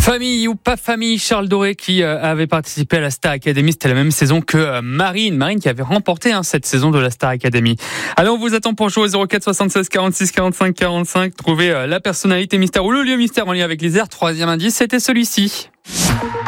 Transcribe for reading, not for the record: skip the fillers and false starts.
Famille ou pas famille, Charles Doré qui avait participé à la Star Academy, c'était la même saison que Marine qui avait remporté cette saison de la Star Academy. Alors on vous attend pour jouer au 04 76 46 45 45, trouver la personnalité mystère ou le lieu mystère en lien avec les airs. Troisième indice, c'était celui-ci.